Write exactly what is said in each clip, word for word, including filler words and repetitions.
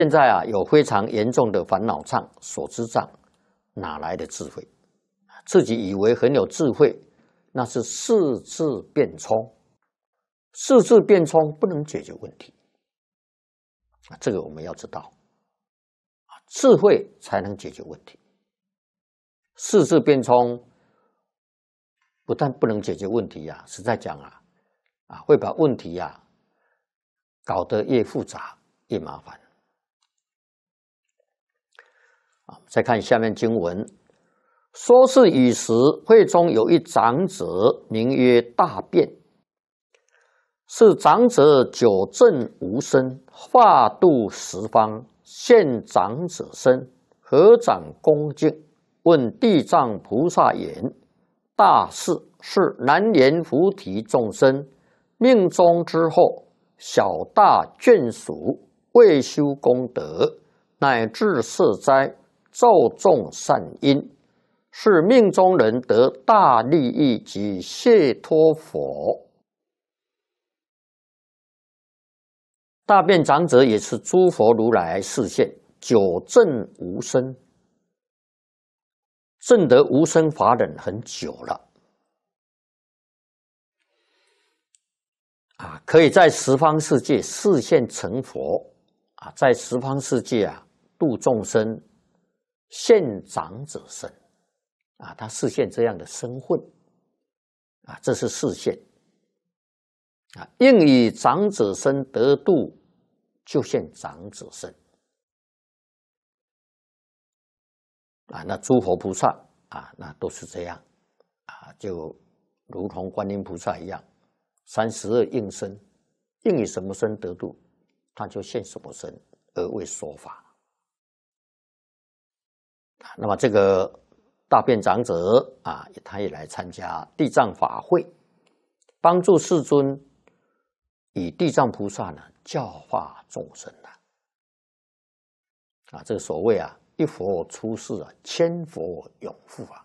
现在啊，有非常严重的烦恼障、所知障，哪来的智慧？自己以为很有智慧，那是四智变聪。四智变聪不能解决问题，这个我们要知道，智慧才能解决问题。四智变聪不但不能解决问题呀、啊，实在讲啊，啊会把问题呀、啊、搞得越复杂越麻烦。啊，再看下面经文，说是已时，会中有一长者，名曰大辩。是长者久证无生，化度十方，现长者身，合掌恭敬，问地藏菩萨言：大士是难言菩提众生，命中之后，小大眷属，未修功德，乃至设斋，奏众善因，是命中人得大利益及解脱佛。大辩长者也是诸佛如来示现，久证无生，证得无生法忍很久了，啊，可以在十方世界示现成佛，啊，在十方世界啊度众生，现长者身，啊，他示现这样的身份，啊，这是示现，啊，应以长者身得度。就现长者身啊，那诸佛菩萨啊，那都是这样啊，就如同观音菩萨一样，三十二应身，应以什么身得度，他就现什么身而为说法。那么这个大辩长者啊，他也来参加地藏法会，帮助世尊以地藏菩萨呢教化众生啊。啊，这个所谓啊，一佛出世啊，千佛永护啊，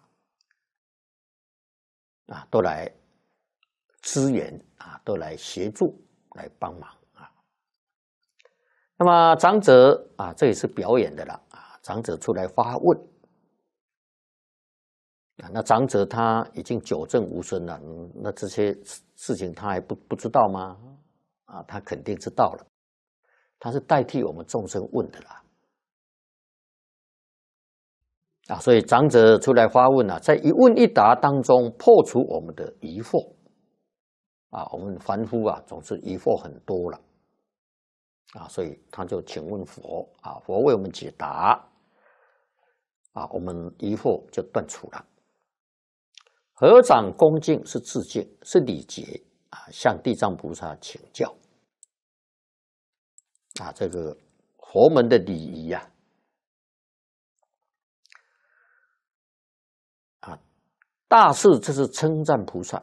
啊，都来支援啊，都来协助，来帮忙啊。那么长者啊，这也是表演的了啊，长者出来发问啊，那长者他已经久证无生了，那这些事情他还不不知道吗？啊，他肯定知道了，他是代替我们众生问的啦。啊，所以长者出来发问啊，在一问一答当中破除我们的疑惑啊，我们凡夫啊总是疑惑很多了啊，所以他就请问佛啊，佛为我们解答啊，我们疑惑就断除了。合掌恭敬是致敬，是礼节啊，向地藏菩萨请教啊，这个佛门的礼仪呀。啊，大士这是称赞菩萨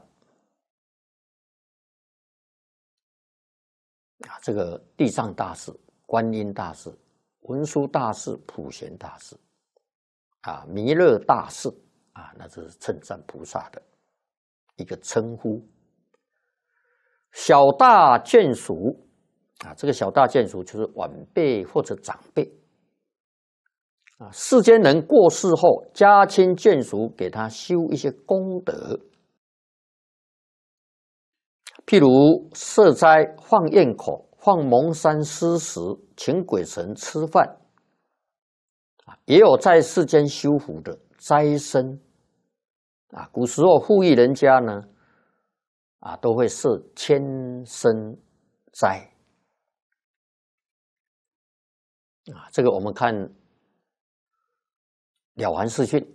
啊，这个地藏大士、观音大士、文殊大士、普贤大士啊，弥勒大士啊，那这是称赞菩萨的一个称呼。小大眷属啊，这个小大眷属就是晚辈或者长辈。啊，世间人过世后，家亲眷属给他修一些功德，譬如设斋、放焰口、放蒙山施食、请鬼神吃饭，啊，也有在世间修福的斋僧，啊，古时候富裕人家呢，啊，都会设千僧斋，啊，这个我们看。了凡四训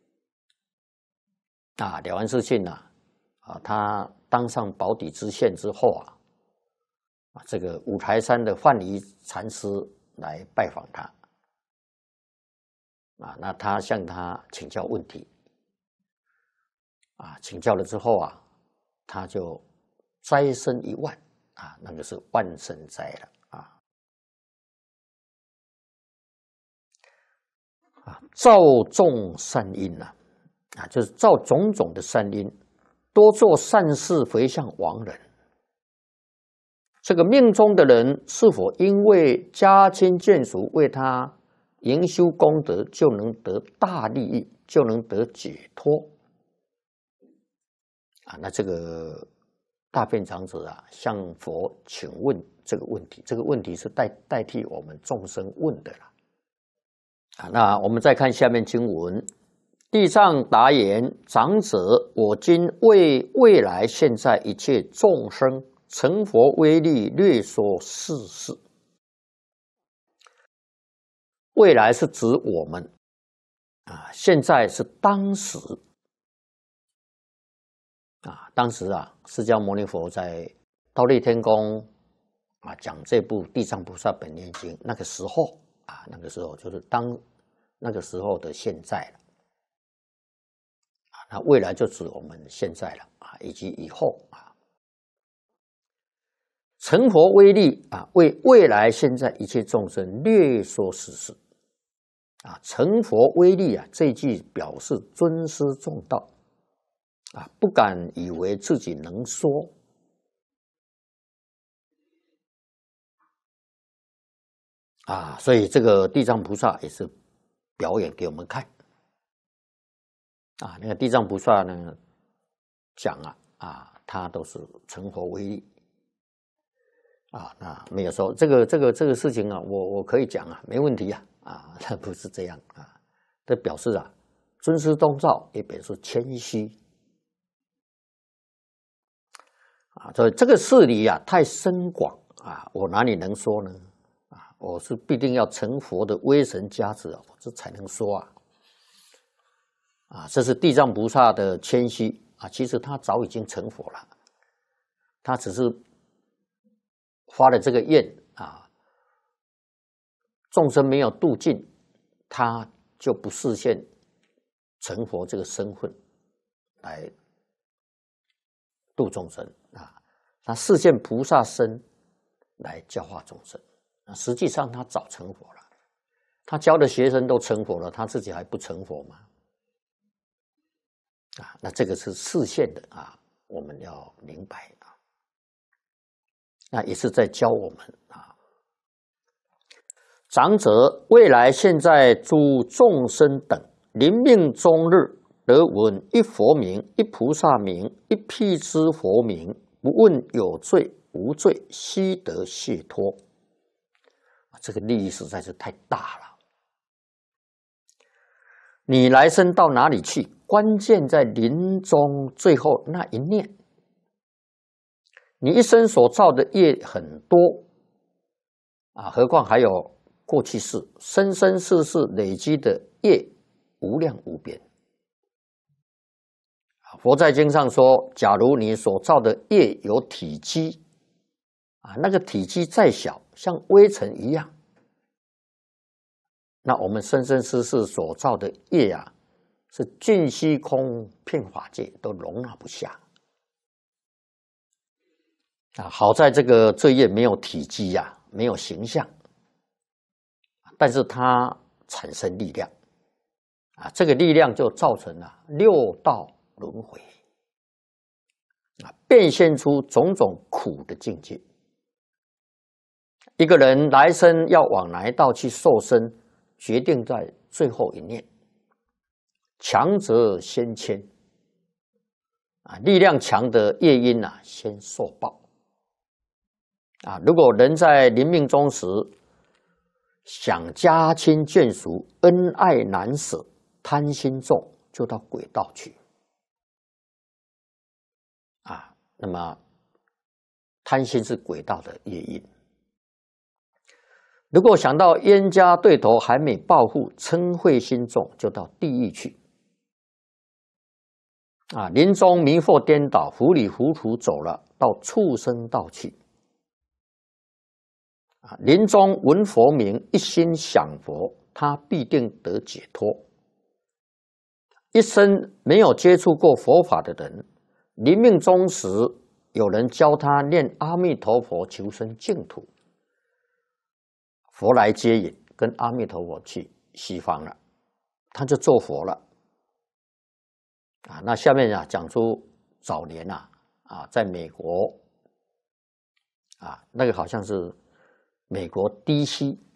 啊，了凡四训呐，啊，他当上保底知县之后啊，啊，这个五台山的范蠡禅师来拜访他，啊，那他向他请教问题，啊，请教了之后啊，他就斋僧一万啊，那个是万僧斋了。啊，造众善因呐、啊，啊，就是造种种的善因，多做善事回向亡人， 这个命中的人是否因为家亲眷属为他营修功德，就能得大利益，就能得解脱？啊，那这个大辩长者啊，向佛请问这个问题，这个问题是代代替我们众生问的啦。啊，那我们再看下面经文。地藏答言：长者，我今为未来现在一切众生成佛威力略说世事。未来是指我们啊，现在是当时啊，当时啊，释迦牟尼佛在忉利天宫啊讲这部《地藏菩萨本愿经》，那个时候啊，那个时候就是当那个时候的现在了。那未来就指我们现在了啊，以及以后啊。成佛威力啊，为未来现在一切众生略说世事啊。成佛威力啊，这一句表示尊师重道啊，不敢以为自己能说啊，所以这个地藏菩萨也是表演给我们看。啊，那个地藏菩萨呢，讲啊啊，他都是成佛威力啊，那没有说这个这个这个事情啊，我我可以讲啊，没问题啊啊，那不是这样啊，这表示啊，尊师重道，也表示谦虚啊，所以这个事理啊太深广啊，我哪里能说呢？啊，我是必定要成佛的威神加持啊，我这才能说啊。啊，这是地藏菩萨的谦虚啊！其实他早已经成佛了，他只是发了这个愿啊，众生没有度尽，他就不示现成佛这个身份来度众生啊，他示现菩萨身来教化众生。那实际上他早成佛了，他教的学生都成佛了，他自己还不成佛吗？啊，那这个是示现的啊，我们要明白啊。那也是在教我们啊，长者未来现在诸众生等临命终日，得闻一佛名、一菩萨名、一辟支佛名，不问有罪无罪，悉得解脱。这个利益实在是太大了。你来生到哪里去？关键在临终最后那一念。你一生所造的业很多啊，何况还有过去世、生生世世累积的业无量无边。佛在经上说，假如你所造的业有体积啊，那个体积再小，像微尘一样，那我们生生世世所造的业啊，是尽虚空遍法界都容纳不下啊！好在这个罪业没有体积呀、啊，没有形象，但是它产生力量啊，这个力量就造成了六道轮回啊，变现出种种苦的境界。一个人来生要往哪一道去受生，决定在最后一念。强则先迁啊，力量强的业因啊，先受报啊。如果人在临命终时想家亲眷属，恩爱难舍，贪心重，就到鬼道去啊。那么贪心是鬼道的业因。如果想到冤家对头还没报复，嗔恚心重，就到地狱去。啊，临终迷惑颠倒，糊里糊涂走了，到畜生道去。啊，临终闻佛名，一心想佛，他必定得解脱。一生没有接触过佛法的人，临命终时，有人教他念阿弥陀佛，求生净土，佛来接引，跟阿弥陀佛去西方了，他就做佛了。啊，那下面啊讲出早年啊啊，在美国啊，那个好像是美国 D C